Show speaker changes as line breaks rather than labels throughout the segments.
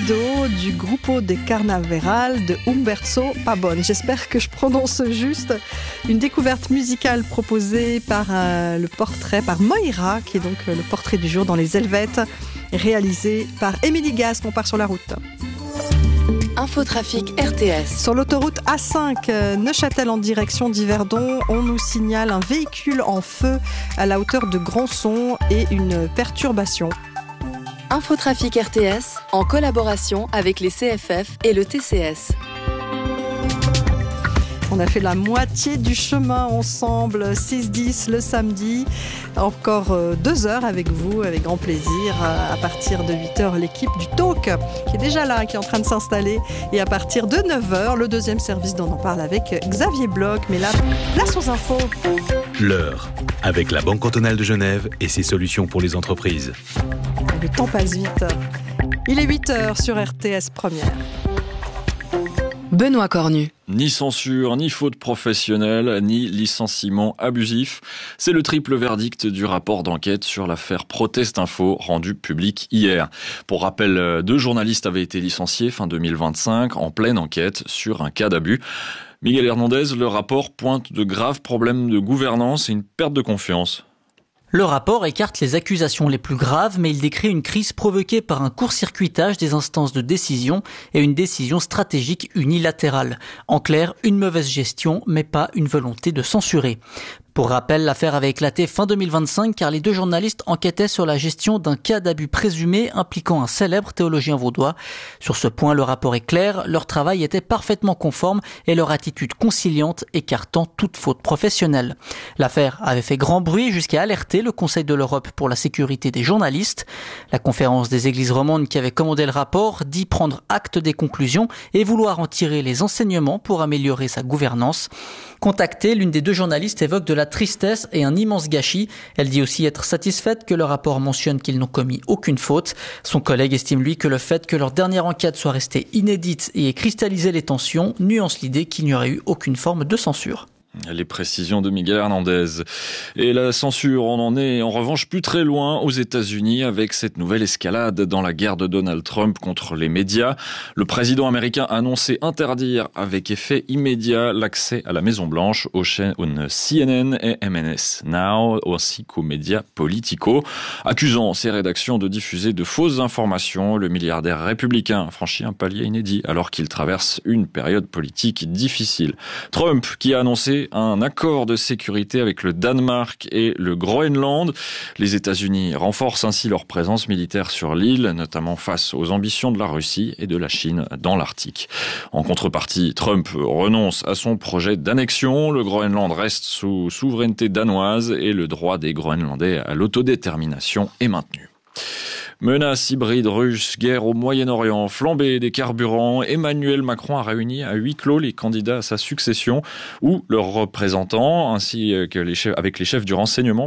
Guido du Gruppo de Carnaveral de Umberto Pabon. J'espère que je prononce juste. Une découverte musicale proposée par le portrait, par Moira, qui est donc le portrait du jour dans les Helvètes, réalisé par Émilie Gast. On part sur la route.
Infotrafic RTS.
Sur l'autoroute A5 Neuchâtel en direction d'Yverdon, on nous signale un véhicule en feu à la hauteur de Grandson et une perturbation.
Infotrafic RTS en collaboration avec les CFF et le TCS.
On a fait la moitié du chemin ensemble, 6-10 le samedi. Encore 2 heures avec vous, avec grand plaisir. À partir de 8h, l'équipe du Talk qui est déjà là, qui est en train de s'installer. Et à partir de 9h, le deuxième service dont on parle avec Xavier Bloch. Mais là, place aux infos.
L'heure, avec la Banque cantonale de Genève et ses solutions pour les entreprises.
Le temps passe vite. Il est 8h sur RTS Première.
Benoît Cornu.
Ni censure, ni faute professionnelle, ni licenciement abusif. C'est le triple verdict du rapport d'enquête sur l'affaire Protest Info rendu public hier. Pour rappel, 2 journalistes avaient été licenciés fin 2025 en pleine enquête sur un cas d'abus. Miguel Hernandez, le rapport pointe de graves problèmes de gouvernance et une perte de confiance.
Le rapport écarte les accusations les plus graves, mais il décrit une crise provoquée par un court-circuitage des instances de décision et une décision stratégique unilatérale. En clair, une mauvaise gestion, mais pas une volonté de censurer. Pour rappel, l'affaire avait éclaté fin 2025 car les 2 journalistes enquêtaient sur la gestion d'un cas d'abus présumé impliquant un célèbre théologien vaudois. Sur ce point, le rapport est clair, leur travail était parfaitement conforme et leur attitude conciliante écartant toute faute professionnelle. L'affaire avait fait grand bruit jusqu'à alerter le Conseil de l'Europe pour la sécurité des journalistes. La conférence des églises romandes qui avait commandé le rapport dit prendre acte des conclusions et vouloir en tirer les enseignements pour améliorer sa gouvernance. Contactée, l'une des 2 journalistes évoque de la tristesse et un immense gâchis. Elle dit aussi être satisfaite que le rapport mentionne qu'ils n'ont commis aucune faute. Son collègue estime lui que le fait que leur dernière enquête soit restée inédite et ait cristallisé les tensions nuance l'idée qu'il n'y aurait eu aucune forme de censure.
Les précisions de Miguel Hernandez. Et la censure, on en est en revanche plus très loin aux États-Unis avec cette nouvelle escalade dans la guerre de Donald Trump contre les médias. Le président américain a annoncé interdire avec effet immédiat l'accès à la Maison-Blanche aux chaînes CNN et MNS Now ainsi qu'aux médias Politico. Accusant ces rédactions de diffuser de fausses informations, le milliardaire républicain a franchi un palier inédit alors qu'il traverse une période politique difficile. Trump qui a annoncé un accord de sécurité avec le Danemark et le Groenland. Les États-Unis renforcent ainsi leur présence militaire sur l'île, notamment face aux ambitions de la Russie et de la Chine dans l'Arctique. En contrepartie, Trump renonce à son projet d'annexion. Le Groenland reste sous souveraineté danoise et le droit des Groenlandais à l'autodétermination est maintenu. Menace hybride russe, guerre au Moyen-Orient, flambée des carburants. Emmanuel Macron a réuni à huis clos les candidats à sa succession ou leurs représentants, ainsi que avec les chefs du renseignement,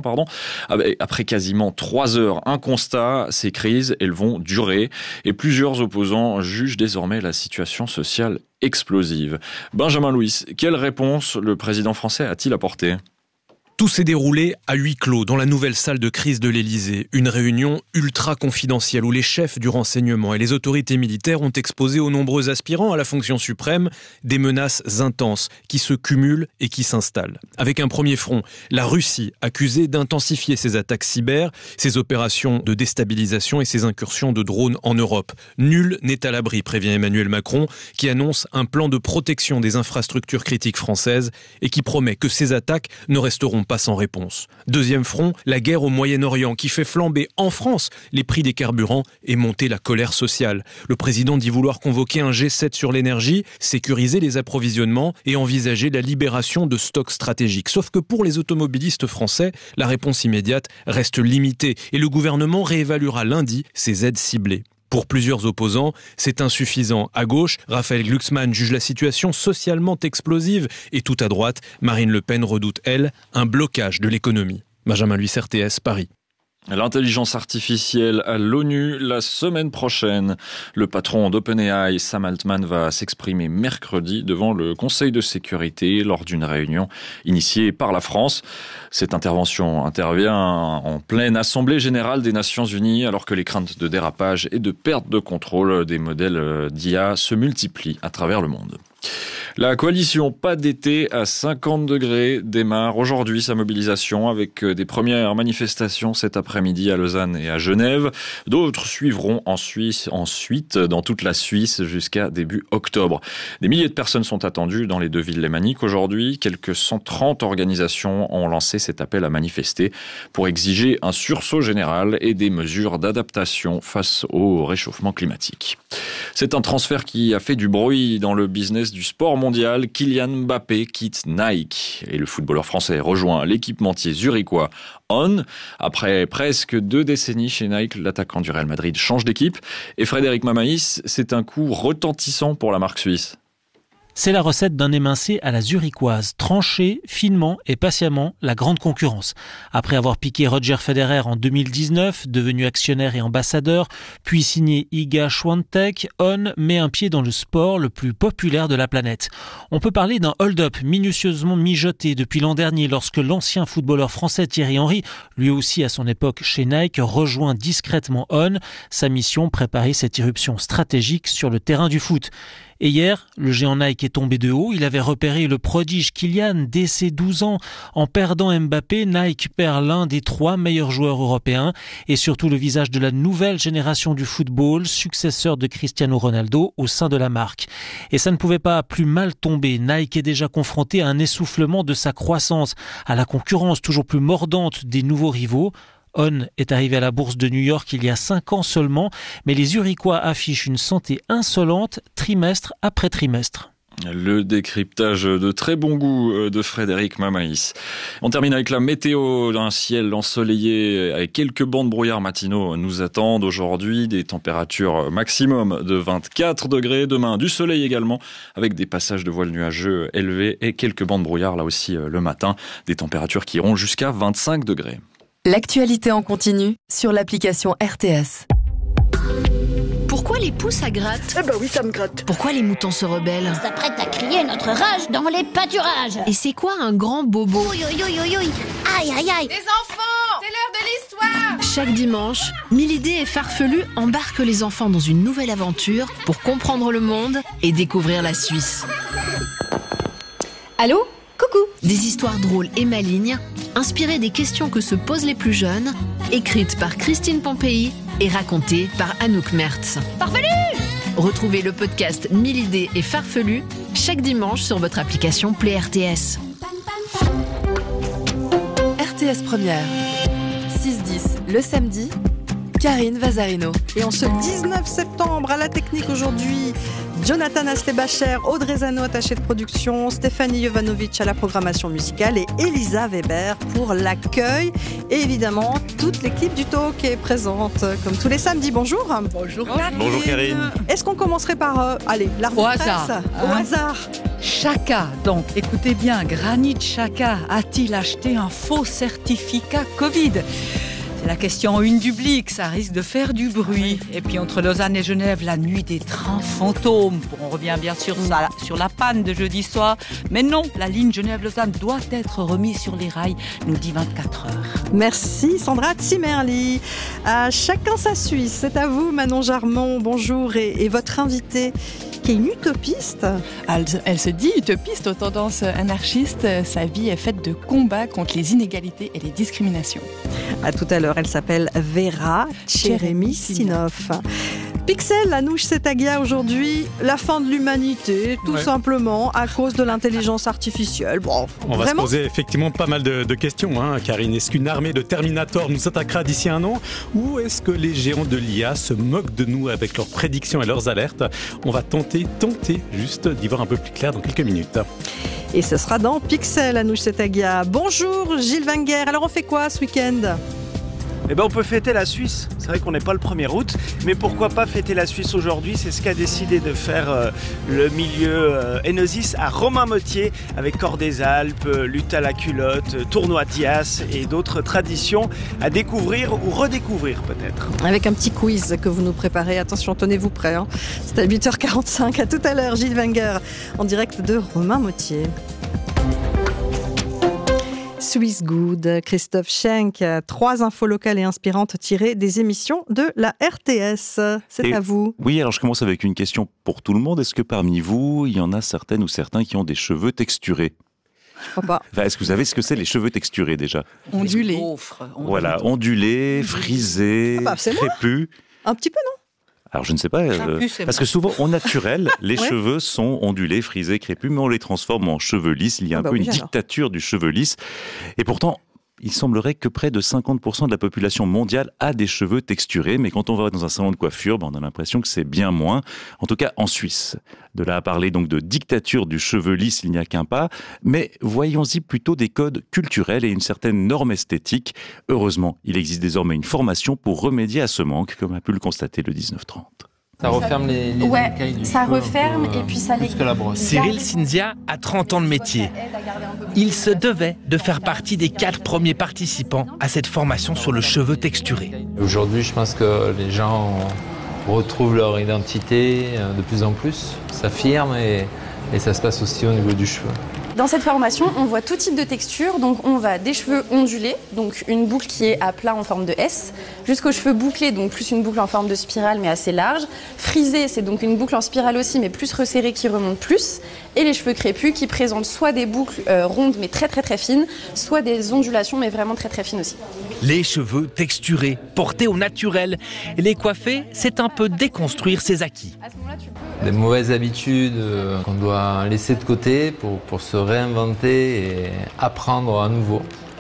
Après quasiment 3 heures, un constat, ces crises, elles vont durer. Et plusieurs opposants jugent désormais la situation sociale explosive. Benjamin Louis, quelle réponse le président français a-t-il apporté ?
Tout s'est déroulé à huis clos dans la nouvelle salle de crise de l'Élysée. Une réunion ultra confidentielle où les chefs du renseignement et les autorités militaires ont exposé aux nombreux aspirants à la fonction suprême des menaces intenses qui se cumulent et qui s'installent. Avec un premier front, la Russie accusée d'intensifier ses attaques cyber, ses opérations de déstabilisation et ses incursions de drones en Europe. Nul n'est à l'abri, prévient Emmanuel Macron, qui annonce un plan de protection des infrastructures critiques françaises et qui promet que ces attaques ne resteront pas sans réponse. Deuxième front, la guerre au Moyen-Orient qui fait flamber en France les prix des carburants et monter la colère sociale. Le président dit vouloir convoquer un G7 sur l'énergie, sécuriser les approvisionnements et envisager la libération de stocks stratégiques. Sauf que pour les automobilistes français, la réponse immédiate reste limitée et le gouvernement réévaluera lundi ses aides ciblées. Pour plusieurs opposants, c'est insuffisant. À gauche, Raphaël Glucksmann juge la situation socialement explosive et tout à droite, Marine Le Pen redoute, elle, un blocage de l'économie. Benjamin Louis, RTS, Paris.
L'intelligence artificielle à l'ONU la semaine prochaine. Le patron d'OpenAI, Sam Altman, va s'exprimer mercredi devant le Conseil de sécurité lors d'une réunion initiée par la France. Cette intervention intervient en pleine Assemblée générale des Nations Unies alors que les craintes de dérapage et de perte de contrôle des modèles d'IA se multiplient à travers le monde. La coalition Pas d'été à 50 degrés démarre aujourd'hui sa mobilisation avec des premières manifestations cet après-midi à Lausanne et à Genève. D'autres suivront ensuite dans toute la Suisse jusqu'à début octobre. Des milliers de personnes sont attendues dans les deux villes lémaniques aujourd'hui. Quelques 130 organisations ont lancé cet appel à manifester pour exiger un sursaut général et des mesures d'adaptation face au réchauffement climatique. C'est un transfert qui a fait du bruit dans le business du sport mondial. Kylian Mbappé quitte Nike et le footballeur français rejoint l'équipementier zurichois On. Après presque 2 décennies chez Nike, l'attaquant du Real Madrid change d'équipe. Et Frédéric Mamaïs, c'est un coup retentissant pour la marque suisse.
C'est la recette d'un émincé à la zurichoise, trancher finement et patiemment la grande concurrence. Après avoir piqué Roger Federer en 2019, devenu actionnaire et ambassadeur, puis signé Iga Swiatek, On met un pied dans le sport le plus populaire de la planète. On peut parler d'un hold-up minutieusement mijoté depuis l'an dernier lorsque l'ancien footballeur français Thierry Henry, lui aussi à son époque chez Nike, rejoint discrètement On. Sa mission, préparer cette irruption stratégique sur le terrain du foot. Et hier, le géant Nike est tombé de haut. Il avait repéré le prodige Kylian dès ses 12 ans. En perdant Mbappé, Nike perd l'un des 3 meilleurs joueurs européens et surtout le visage de la nouvelle génération du football, successeur de Cristiano Ronaldo au sein de la marque. Et ça ne pouvait pas plus mal tomber. Nike est déjà confronté à un essoufflement de sa croissance, à la concurrence toujours plus mordante des nouveaux rivaux. On est arrivé à la bourse de New York il y a 5 ans seulement, mais les Zurichois affichent une santé insolente trimestre après trimestre.
Le décryptage de très bon goût de Frédéric Mamaïs. On termine avec la météo. Un ciel ensoleillé avec quelques bancs de brouillard matinaux nous attendent aujourd'hui. Des températures maximum de 24 degrés. Demain, du soleil également avec des passages de voiles nuageux élevés et quelques bancs de brouillard là aussi le matin. Des températures qui iront jusqu'à 25 degrés.
L'actualité en continu sur l'application RTS.
Pourquoi les poules ça gratte ?
Eh ben oui, ça me gratte.
Pourquoi les moutons se rebellent ?
On s'apprête à crier notre rage dans les pâturages.
Et c'est quoi un grand bobo ?
Aïe, aïe, aïe.
Les enfants, c'est l'heure de l'histoire.
Chaque dimanche, Milidé et Farfelu embarquent les enfants dans une nouvelle aventure pour comprendre le monde et découvrir la Suisse.
Allô ? Coucou.
Des histoires drôles et malignes, inspirées des questions que se posent les plus jeunes, écrites par Christine Pompéi et racontées par Anouk Mertz.
Farfelu !
Retrouvez le podcast Milidé et Farfelu chaque dimanche sur votre application Play RTS.
RTS Première, 6-10 le samedi, Karine Vazarino.
Et en ce 19 septembre, à la technique aujourd'hui, Jonathan Astebacher, Audrey Zano, attachée de production, Stéphanie Jovanovic à la programmation musicale et Elisa Weber pour l'accueil. Et évidemment, toute l'équipe du Talk est présente comme tous les samedis. Bonjour.
Bonjour Karine.
Bonjour Karine.
Est-ce qu'on commencerait par, l'arbre
Au
de presse
hasard.
Au hasard.
Chaka, donc écoutez bien, Granit Xhaka a-t-il acheté un faux certificat Covid ? C'est la question une du Blick, ça risque de faire du bruit. Et puis entre Lausanne et Genève, la nuit des trains fantômes. On revient bien sûr sur la panne de jeudi soir. Mais non, la ligne Genève-Lausanne doit être remise sur les rails, nous dit 24 heures.
Merci Sandra Zimmerli. À chacun sa Suisse, c'est à vous Manon Jarmon, bonjour. Et votre invitée qui est une utopiste.
Elle se dit utopiste aux tendances anarchistes. Sa vie est faite de combats contre les inégalités et les discriminations.
À tout à l'heure, elle s'appelle Vera Tcheremisinov. Pixel, Anouche Setagia aujourd'hui, la fin de l'humanité, tout simplement à cause de l'intelligence artificielle. Bon,
on va se poser effectivement pas mal de questions, Karine. Est-ce qu'une armée de Terminator nous attaquera d'ici un an ? Ou est-ce que les géants de l'IA se moquent de nous avec leurs prédictions et leurs alertes ? On va tenter juste d'y voir un peu plus clair dans quelques minutes.
Et ce sera dans Pixel, Anouche Setagia. Bonjour Gilles Wenger, alors on fait quoi ce week-end ?
Eh ben on peut fêter la Suisse. C'est vrai qu'on n'est pas le 1er août, mais pourquoi pas fêter la Suisse aujourd'hui? C'est ce qu'a décidé de faire le milieu Enosis à Romainmetier avec Corps des Alpes, lutte à la culotte, tournoi d'IAS et d'autres traditions à découvrir ou redécouvrir peut-être.
Avec un petit quiz que vous nous préparez. Attention, tenez-vous prêts. C'est à 8h45. À tout à l'heure, Gilles Wenger en direct de Romainmetier. Swiss Good, Christophe Schenk, 3 infos locales et inspirantes tirées des émissions de la RTS. C'est à vous.
Oui, alors je commence avec une question pour tout le monde. Est-ce que parmi vous, il y en a certaines ou certains qui ont des cheveux texturés?
Je crois pas.
Enfin, est-ce que vous savez ce que c'est les cheveux texturés déjà?
Ondulés.
Voilà, ondulés, frisés, crépus.
Un petit peu, non?
Alors je ne sais pas, parce que souvent au naturel, les cheveux sont ondulés, frisés, crépus, mais on les transforme en cheveux lisses. Il y a un peu une dictature du cheveu lisse. Et pourtant, il semblerait que près de 50% de la population mondiale a des cheveux texturés. Mais quand on va dans un salon de coiffure, on a l'impression que c'est bien moins. En tout cas en Suisse. De là à parler donc de dictature du cheveu lisse, il n'y a qu'un pas. Mais voyons-y plutôt des codes culturels et une certaine norme esthétique. Heureusement, il existe désormais une formation pour remédier à ce manque, comme a pu le constater le 1930.
Ça referme les ça referme et puis ça les...
Cyril Cinzia a 30 ans de métier. Il se devait de faire partie des 4 premiers participants à cette formation sur le cheveu texturé.
Aujourd'hui, je pense que les gens retrouvent leur identité de plus en plus, s'affirment et ça se passe aussi au niveau du cheveu.
Dans cette formation, on voit tout type de texture. Donc on va des cheveux ondulés, donc une boucle qui est à plat en forme de S, jusqu'aux cheveux bouclés, donc plus une boucle en forme de spirale mais assez large. Frisé, c'est donc une boucle en spirale aussi mais plus resserrée qui remonte plus. Et les cheveux crépus qui présentent soit des boucles rondes mais très très très fines, soit des ondulations mais vraiment très très fines aussi.
Les cheveux texturés, portés au naturel. Et les coiffer, c'est un peu déconstruire ses acquis.
Des mauvaises habitudes qu'on doit laisser de côté pour se réinventer et apprendre à nouveau.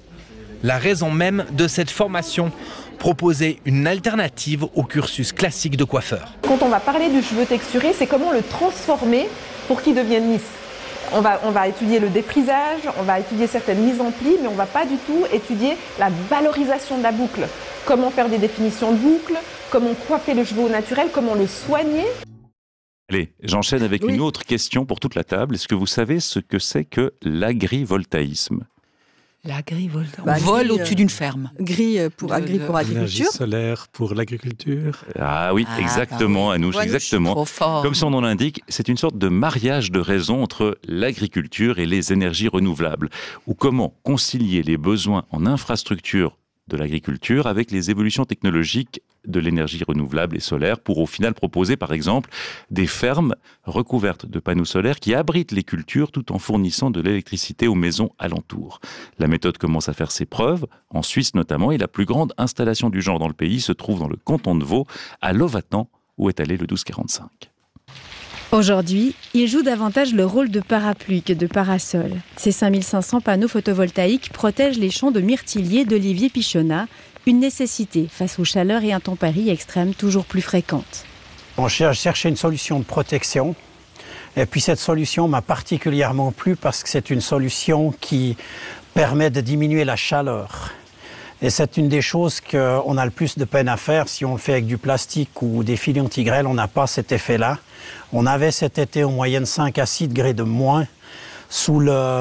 La raison même de cette formation, proposer une alternative au cursus classique de coiffeur.
Quand on va parler du cheveu texturé, c'est comment le transformer pour qu'il devienne lisse. On va étudier le déprisage, on va étudier certaines mises en pli, mais on ne va pas du tout étudier la valorisation de la boucle. Comment faire des définitions de boucle, comment coiffer le cheveu au naturel, comment le soigner.
Allez, j'enchaîne avec une autre question pour toute la table. Est-ce que vous savez ce que c'est que l'agrivoltaïsme?
L'agrivoltaïsme. Vol au-dessus d'une ferme.
Gris pour agriculture.
L'énergie solaire pour l'agriculture.
Ah oui, exactement, Anouche, exactement. Comme son nom l'indique, c'est une sorte de mariage de raison entre l'agriculture et les énergies renouvelables. Ou comment concilier les besoins en infrastructure de l'agriculture avec les évolutions technologiques de l'énergie renouvelable et solaire pour au final proposer par exemple des fermes recouvertes de panneaux solaires qui abritent les cultures tout en fournissant de l'électricité aux maisons alentours. La méthode commence à faire ses preuves, en Suisse notamment, et la plus grande installation du genre dans le pays se trouve dans le canton de Vaud, à Lovatan, où est allé le 1245.
Aujourd'hui, il joue davantage le rôle de parapluie que de parasol. Ces 5500 panneaux photovoltaïques protègent les champs de myrtiliers d'Olivier Pichonnat, une nécessité face aux chaleurs et intempéries extrêmes toujours plus fréquentes.
On cherchait une solution de protection. Et puis cette solution m'a particulièrement plu parce que c'est une solution qui permet de diminuer la chaleur. Et c'est une des choses qu'on a le plus de peine à faire. Si on le fait avec du plastique ou des fils anti-grêle, on n'a pas cet effet-là. On avait cet été en moyenne 5 à 6 degrés de moins sous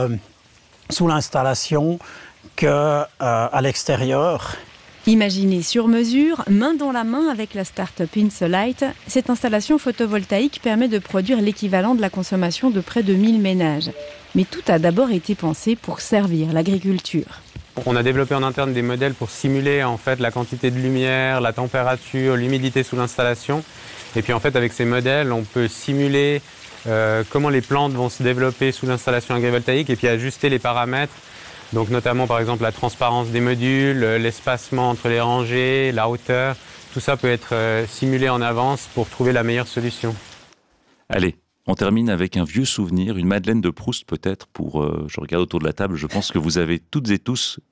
l'installation qu'à l'extérieur.
Imaginée sur mesure, main dans la main avec la start-up Insolite, cette installation photovoltaïque permet de produire l'équivalent de la consommation de près de 1000 ménages. Mais tout a d'abord été pensé pour servir l'agriculture.
On a développé en interne des modèles pour simuler en fait la quantité de lumière, la température, l'humidité sous l'installation. Et puis en fait avec ces modèles, on peut simuler comment les plantes vont se développer sous l'installation agrivoltaïque et puis ajuster les paramètres. Donc notamment par exemple la transparence des modules, l'espacement entre les rangées, la hauteur. Tout ça peut être simulé en avance pour trouver la meilleure solution.
Allez, on termine avec un vieux souvenir, une Madeleine de Proust peut-être pour... je regarde autour de la table, je pense que vous avez toutes et tous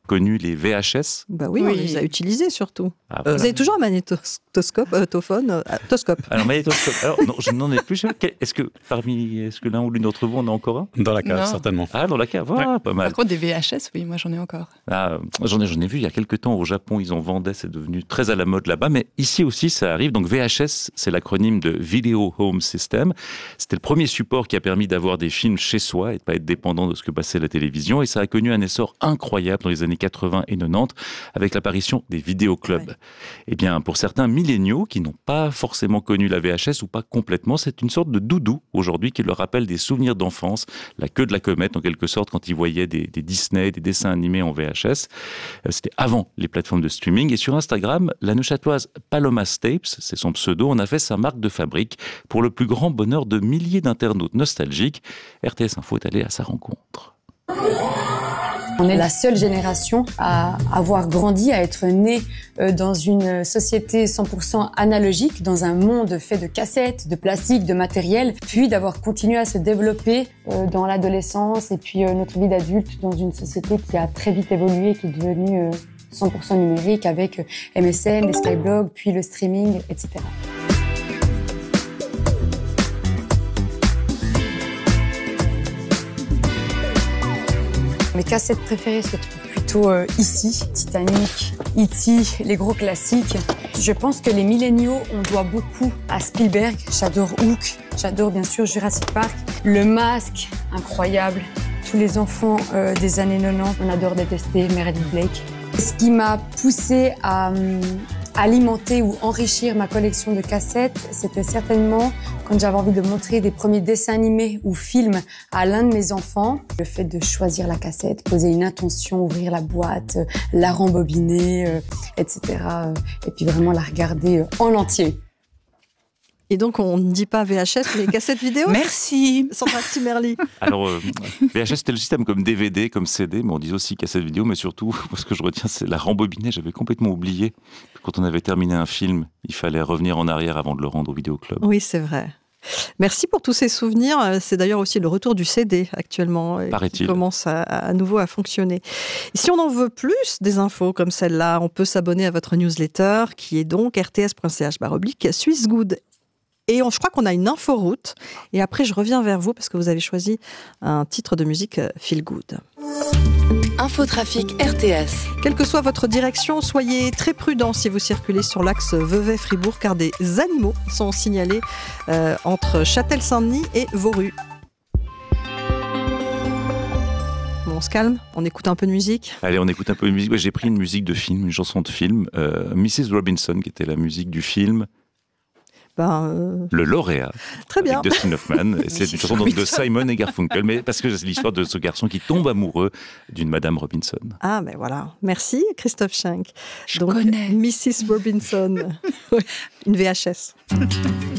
connu les VHS.
Bah oui, on les a utilisés surtout.
Ah,
Vous avez toujours un magnétoscope, toscope.
Alors, magnétoscope. Alors, non, je n'en ai plus. Est-ce que l'un ou l'une d'entre vous en a encore un?
Dans la cave,
Non.
certainement.
Ah, dans la cave, pas mal.
Par contre, des VHS, oui, moi j'en ai encore.
Ah, j'en ai vu il y a quelques temps au Japon, ils en vendaient, c'est devenu très à la mode là-bas, mais ici aussi ça arrive. Donc VHS, c'est l'acronyme de Video Home System. C'était le premier support qui a permis d'avoir des films chez soi et de pas être dépendant de ce que passait la télévision, et ça a connu un essor incroyable dans les années 80 et 90 avec l'apparition des vidéoclubs. Ouais. Eh bien, pour certains milléniaux qui n'ont pas forcément connu la VHS ou pas complètement, c'est une sorte de doudou aujourd'hui qui leur rappelle des souvenirs d'enfance, la queue de la comète en quelque sorte quand ils voyaient des Disney, des dessins animés en VHS. C'était avant les plateformes de streaming, et sur Instagram, la neuchâteloise Paloma Stapes, c'est son pseudo, en a fait sa marque de fabrique pour le plus grand bonheur de milliers d'internautes nostalgiques. RTS Info est allé à sa rencontre.
On est la seule génération à avoir grandi, à être née dans une société 100% analogique, dans un monde fait de cassettes, de plastique, de matériel, puis d'avoir continué à se développer dans l'adolescence et puis notre vie d'adulte dans une société qui a très vite évolué, qui est devenue 100% numérique avec MSN, les skyblogs, puis le streaming, etc. Mes cassettes préférées se trouvent plutôt ici, Titanic, E.T., les gros classiques. Je pense que les milléniaux, on doit beaucoup à Spielberg. J'adore Hook, j'adore bien sûr Jurassic Park. Le Masque, incroyable. Tous les enfants des années 90, on adore détester Meredith Blake. Ce qui m'a poussée à alimenter ou enrichir ma collection de cassettes, c'était certainement quand j'avais envie de montrer des premiers dessins animés ou films à l'un de mes enfants. Le fait de choisir la cassette, poser une intention, ouvrir la boîte, la rembobiner, etc. Et puis vraiment la regarder en entier.
Et donc, on ne dit pas VHS, mais cassette vidéo.
Merci.
Sandra Timerli.
Alors, VHS, c'était le système comme DVD, comme CD, mais on dit aussi cassette vidéo, mais surtout, ce que je retiens, c'est la rembobiner. J'avais complètement oublié que quand on avait terminé un film, il fallait revenir en arrière avant de le rendre au vidéoclub.
Oui, c'est vrai. Merci pour tous ces souvenirs. C'est d'ailleurs aussi le retour du CD actuellement qui commence à nouveau à fonctionner. Et si on en veut plus des infos comme celle-là, on peut s'abonner à votre newsletter qui est donc rts.ch/SwissGood. Et je crois qu'on a une inforoute. Et après, je reviens vers vous parce que vous avez choisi un titre de musique Feel Good.
Infotrafic RTS.
Quelle que soit votre direction, soyez très prudents si vous circulez sur l'axe Vevey-Fribourg, car des animaux sont signalés entre Châtel-Saint-Denis et Vauru. Bon, on se calme, on écoute un peu de musique.
Allez, on écoute un peu de musique. J'ai pris une musique de film, une chanson de film, Mrs. Robinson, qui était la musique du film. Le lauréat.
Très bien.
Avec Dustin Hoffman. C'est une chanson de Simon et Garfunkel, mais parce que c'est l'histoire de ce garçon qui tombe amoureux d'une Madame Robinson.
Ah, ben voilà. Merci, Christophe Schenk.
Je connais.
Mrs. Robinson. Une VHS.